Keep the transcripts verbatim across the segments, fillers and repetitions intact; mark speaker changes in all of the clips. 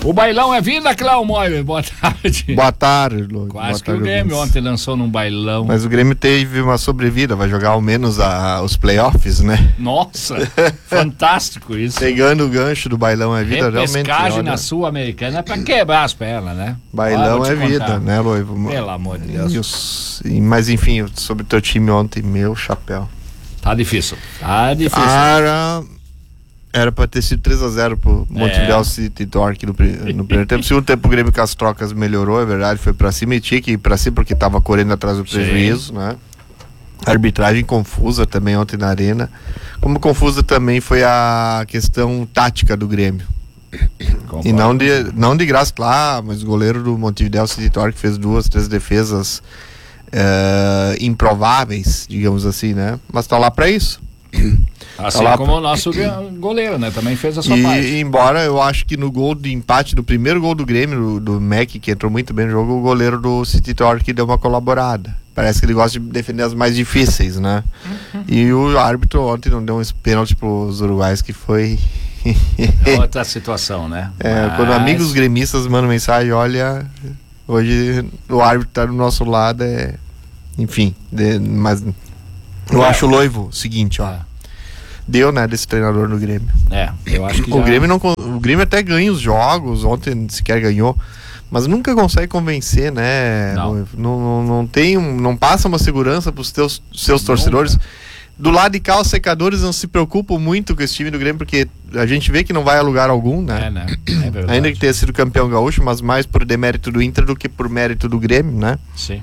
Speaker 1: O bailão é vida, Cléo Moire. Boa tarde.
Speaker 2: Boa tarde, Lu.
Speaker 1: Quase
Speaker 2: Boa
Speaker 1: que
Speaker 2: tarde,
Speaker 1: o Grêmio
Speaker 2: ouvintes.
Speaker 1: ontem lançou num bailão.
Speaker 2: Mas o Grêmio teve uma sobrevida, vai jogar ao menos a, os playoffs, né?
Speaker 1: Nossa, fantástico isso.
Speaker 2: Pegando o gancho do bailão é vida, realmente.
Speaker 1: Repescagem
Speaker 2: olha,
Speaker 1: na Sul-Americana é pra quebrar as pernas, né?
Speaker 2: bailão
Speaker 1: Olha,
Speaker 2: é
Speaker 1: vou te
Speaker 2: vida,
Speaker 1: contar.
Speaker 2: né, Loivo?
Speaker 1: Pelo amor de Deus.
Speaker 2: E os- e- mas enfim, sobre o teu time ontem, meu chapéu.
Speaker 1: Tá difícil. Tá difícil.
Speaker 2: Era, era pra ter sido três a zero pro Montevideo
Speaker 1: É.
Speaker 2: City Torque no, pri- no primeiro tempo. Segundo tempo o Grêmio com as trocas melhorou, é verdade, foi pra cima e tinha que ir pra cima porque tava correndo atrás do
Speaker 1: Sim.
Speaker 2: prejuízo, né? A arbitragem confusa também ontem na arena. Como confusa também foi a questão tática do Grêmio.
Speaker 1: Concordo.
Speaker 2: E não de, não de graça, claro, mas o goleiro do Montevideo City Torque fez duas, três defesas eh, improváveis, digamos assim, né? Mas tá lá pra isso.
Speaker 1: Assim
Speaker 2: tá lá
Speaker 1: como o nosso goleiro, né? Também fez a sua parte.
Speaker 2: E embora eu acho que no gol de empate, no primeiro gol do Grêmio, do, do Mac, que entrou muito bem no jogo, o goleiro do City Torque deu uma colaborada. Parece que ele gosta de defender as mais difíceis, né?
Speaker 1: Uhum.
Speaker 2: E o árbitro ontem não deu um pênalti pros uruguaios, que foi...
Speaker 1: Outra situação, né?
Speaker 2: É,
Speaker 1: Mas-
Speaker 2: quando amigos gremistas mandam mensagem, olha, hoje o árbitro tá do nosso lado, é... Enfim, de- mas eu
Speaker 1: É.
Speaker 2: acho, Loivo, o seguinte, ó.
Speaker 1: É.
Speaker 2: Deu, né, desse treinador no Grêmio.
Speaker 1: É, eu acho que
Speaker 2: O
Speaker 1: já...
Speaker 2: Grêmio, não, con- o Grêmio até ganha os jogos, ontem sequer ganhou, mas nunca consegue convencer, né?
Speaker 1: Não.
Speaker 2: Não, não, não tem um, não passa uma segurança para os teus seus
Speaker 1: Nunca.
Speaker 2: torcedores. Do lado de cá, os secadores não se preocupam muito com esse time do Grêmio, porque a gente vê que não vai a lugar algum, né?
Speaker 1: É, né? É verdade.
Speaker 2: Ainda que tenha sido campeão gaúcho, mas mais por demérito do Inter do que por mérito do Grêmio, né?
Speaker 1: Sim.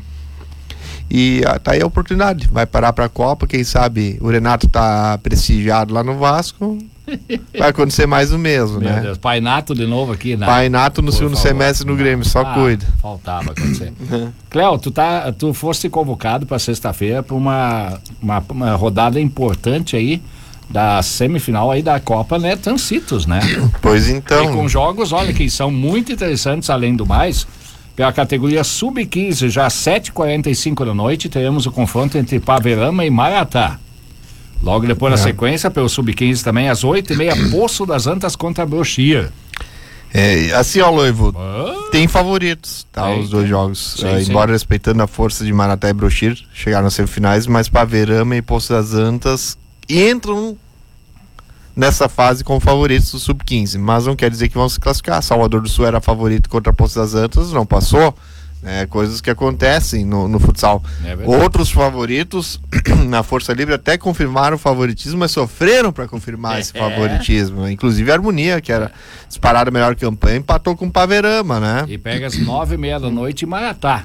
Speaker 2: E ah, tá aí a oportunidade, vai parar pra Copa, quem sabe o Renato tá prestigiado lá no Vasco, vai acontecer mais o mesmo,
Speaker 1: Meu
Speaker 2: né?
Speaker 1: Deus, Pai Nato de novo aqui, né?
Speaker 2: Pai Nato no
Speaker 1: Por
Speaker 2: segundo
Speaker 1: favor.
Speaker 2: semestre no Grêmio, só
Speaker 1: Ah,
Speaker 2: cuida.
Speaker 1: Faltava acontecer. Cléo, tu, tá, tu foste convocado para sexta-feira para uma, uma, uma rodada importante aí da semifinal aí da Copa Netancitos, né?
Speaker 2: Pois
Speaker 1: E com
Speaker 2: então,
Speaker 1: jogos, olha, que são muito interessantes, além do mais. Pela categoria sub quinze, já às sete e quarenta e cinco da noite, teremos o confronto entre Paverama e Maratá. Logo depois, na
Speaker 2: É.
Speaker 1: sequência, pelo sub quinze também, às oito e meia, Poço das Antas contra Brochia.
Speaker 2: é, assim ó, Loivo,
Speaker 1: Ah,
Speaker 2: tem favoritos, tá?
Speaker 1: Tem,
Speaker 2: os dois
Speaker 1: tem.
Speaker 2: jogos.
Speaker 1: Sim,
Speaker 2: Eh,
Speaker 1: sim.
Speaker 2: embora respeitando a força de Maratá e Brochir, chegaram nas semifinais, mas Paverama e Poço das Antas entram nessa fase como favoritos do sub quinze, mas não quer dizer que vão se classificar. Salvador do Sul era favorito contra Poço das Antas, não passou. É, coisas que acontecem no, no futsal.
Speaker 1: É verdade.
Speaker 2: Outros favoritos na Força Livre até confirmaram o favoritismo, mas sofreram para confirmar esse
Speaker 1: É.
Speaker 2: favoritismo. Inclusive a Harmonia, que era disparada a melhor campanha, empatou com o Paverama, né?
Speaker 1: E pega às nove e meia da noite em Maratá.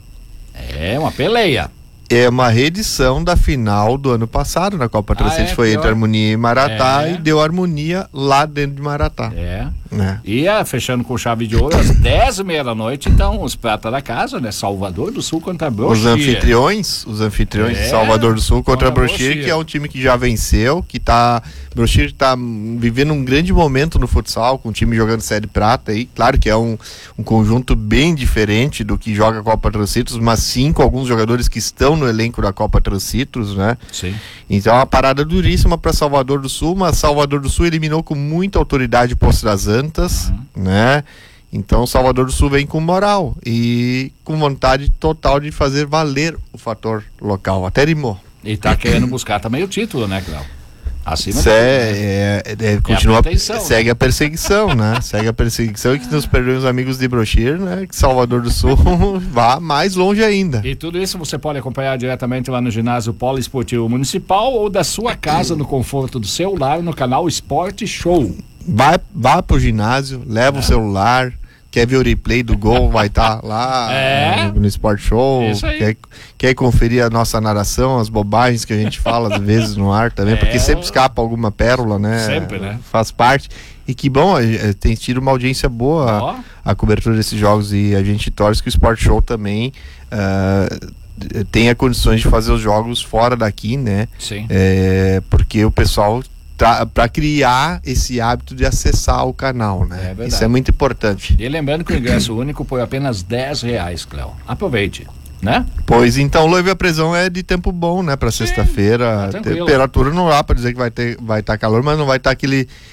Speaker 1: É uma peleia.
Speaker 2: É uma reedição da final do ano passado na Copa Patrocínio,
Speaker 1: Ah, é?
Speaker 2: foi
Speaker 1: Pior.
Speaker 2: entre Harmonia e Maratá,
Speaker 1: É.
Speaker 2: e deu Harmonia lá dentro de Maratá.
Speaker 1: É.
Speaker 2: Né?
Speaker 1: E ah, fechando com chave de ouro, às dez e meia da noite, então, os prata da casa, né? Salvador do Sul contra Brochia.
Speaker 2: Os anfitriões, os anfitriões
Speaker 1: É,
Speaker 2: de Salvador do Sul contra,
Speaker 1: contra
Speaker 2: a Brochir,
Speaker 1: Brochir.
Speaker 2: que é um time que já venceu, que tá, Brochir tá hum, vivendo um grande momento no futsal, com o time jogando Série Prata aí, claro que é um, um conjunto bem diferente do que joga a Copa Transcitos, mas sim com alguns jogadores que estão no elenco da Copa Transcitos, né?
Speaker 1: Sim.
Speaker 2: Então é uma parada duríssima para Salvador do Sul, mas Salvador do Sul eliminou com muita autoridade Poço das Antas, né? Então Salvador do Sul vem com moral e com vontade total de fazer valer o fator local, até rimou.
Speaker 1: E tá querendo buscar também o título, né, Cléo? Acima
Speaker 2: Isso
Speaker 1: do-
Speaker 2: é, é, é, continua,
Speaker 1: pretensão,
Speaker 2: segue a perseguição, né? Segue a perseguição e que nos perdemos os amigos de Brochir, né? Que Salvador do Sul vá mais longe ainda.
Speaker 1: E tudo isso você pode acompanhar diretamente lá no ginásio Poliesportivo Municipal ou da sua casa, no conforto do seu lar, no canal Esporte Show.
Speaker 2: Vai, vá pro ginásio, leva o celular, quer ver o replay do gol, vai estar lá
Speaker 1: É.
Speaker 2: no, no Sport Show.
Speaker 1: Isso aí.
Speaker 2: Quer, quer conferir a nossa narração, as bobagens que a gente fala às vezes no ar também,
Speaker 1: É.
Speaker 2: porque sempre escapa alguma pérola, né?
Speaker 1: Sempre, né?
Speaker 2: Faz parte. E que bom, eh, tem tido uma audiência boa
Speaker 1: Ó.
Speaker 2: a, a cobertura desses jogos e a gente torce que o Sport Show também ah, tenha condições de fazer os jogos fora daqui, né?
Speaker 1: Sim.
Speaker 2: É, porque o pessoal tá para criar esse hábito de acessar o canal,
Speaker 1: É
Speaker 2: né?
Speaker 1: verdade.
Speaker 2: Isso é muito importante.
Speaker 1: E lembrando que o ingresso único por apenas dez reais, Cléo. Aproveite, né?
Speaker 2: Pois então, Loiva, a previsão é de tempo bom, né? Para sexta-feira.
Speaker 1: tá tranquilo.
Speaker 2: Temperatura não dá para dizer que vai ter, vai estar calor, mas não vai estar aquele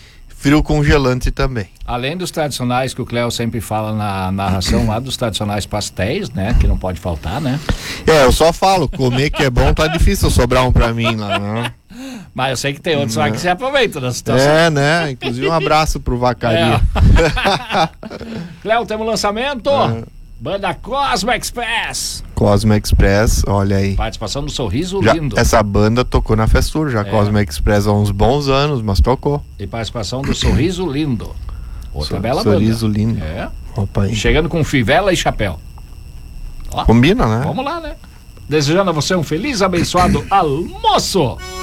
Speaker 2: frio congelante também.
Speaker 1: Além dos tradicionais que o Cléo sempre fala na narração lá, dos tradicionais pastéis, né? Que não pode faltar, né?
Speaker 2: É, eu só falo, comer que é bom tá difícil sobrar um pra mim lá, né?
Speaker 1: Mas eu sei que tem outros lá que se aproveitam da situação.
Speaker 2: É, né? Inclusive um abraço pro Vacaria.
Speaker 1: É. Cléo, temos lançamento?
Speaker 2: É.
Speaker 1: Banda Cosmo Express.
Speaker 2: Cosmo Express, olha aí.
Speaker 1: Participação do Sorriso
Speaker 2: Já,
Speaker 1: Lindo.
Speaker 2: essa banda tocou na Festur, já
Speaker 1: É.
Speaker 2: Cosmo Express há uns bons anos, mas tocou.
Speaker 1: E participação do Sorriso Lindo. Outra
Speaker 2: So-
Speaker 1: bela
Speaker 2: Sorriso
Speaker 1: banda.
Speaker 2: Lindo.
Speaker 1: É.
Speaker 2: Opa aí.
Speaker 1: Chegando com fivela e chapéu. Ó,
Speaker 2: Combina, né?
Speaker 1: vamos lá, né? Desejando a você um feliz, abençoado almoço.